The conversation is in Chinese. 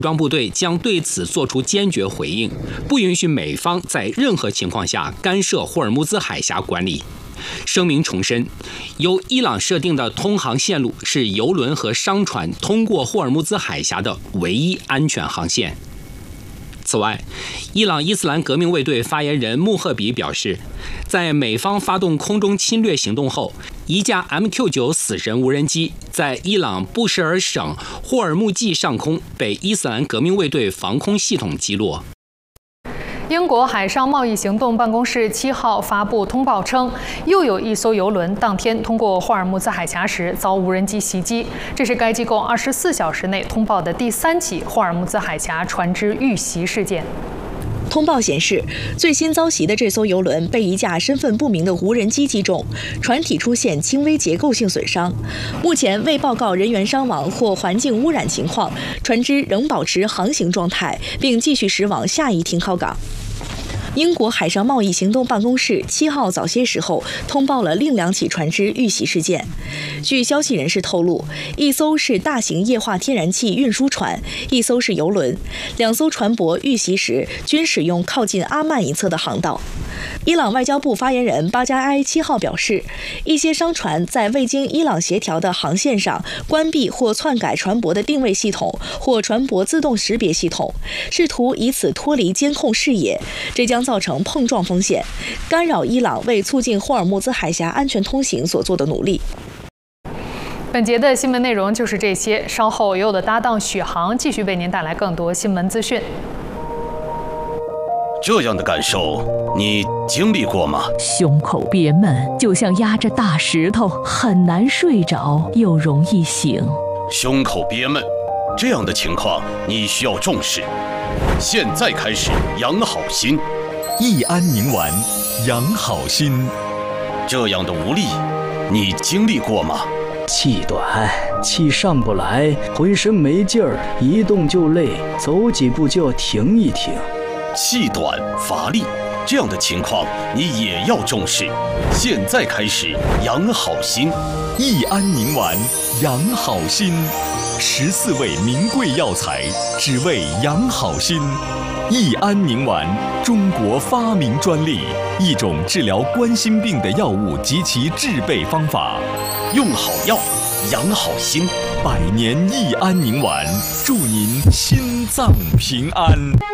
装部队将对此作出坚决回应，不允许美方在任何情况下干涉霍尔木兹海峡管理。声明重申，由伊朗设定的通航线路是油轮和商船通过霍尔木兹海峡的唯一安全航线。此外，伊朗伊斯兰革命卫队发言人穆赫比表示，在美方发动空中侵略行动后，一架 MQ-9 死神无人机在伊朗布什尔省霍尔木季上空被伊斯兰革命卫队防空系统击落。 英国海上贸易行动办公室7号发布通报称，又有一艘油轮当天通过霍尔木兹海峡时遭无人机袭击，这是该机构24小时内通报的第3起霍尔木兹海峡船只遇袭事件。 通报显示，最新遭袭的这艘油轮被一架身份不明的无人机击中，船体出现轻微结构性损伤。目前未报告人员伤亡或环境污染情况，船只仍保持航行状态，并继续驶往下一停靠港。英国海上贸易行动办公室7号早些时候通报了另2起船只遇袭事件。据消息人士透露，一艘是大型液化天然气运输船，一艘是油轮，2艘船舶遇袭时均使用靠近阿曼一侧的航道。伊朗外交部发言人巴加埃7号表示，一些商船在未经伊朗协调的航线上关闭或篡改船舶的定位系统或船舶自动识别系统，试图以此脱离监控视野，这将造成碰撞风险，干扰伊朗为促进霍尔木兹海峡安全通行所做的努力。 本节的新闻内容就是这些，稍后由我的搭档许航继续为您带来更多新闻资讯。 这样的感受你经历过吗？ 胸口憋闷，就像压着大石头，很难睡着，又容易醒。 胸口憋闷，这样的情况你需要重视。现在开始养好心， 益安宁丸养好心。 这样的无力，你经历过吗？ 气短，气上不来，浑身没劲儿，一动就累，走几步就要停一停。 气短乏力，这样的情况你也要重视。现在开始养好心， 益安宁丸养好心，14味名贵药材，只为养好心。益安宁丸，中国发明专利，一种治疗冠心病的药物及其制备方法。 用好药，养好心， 100年益安宁丸，祝您心脏平安。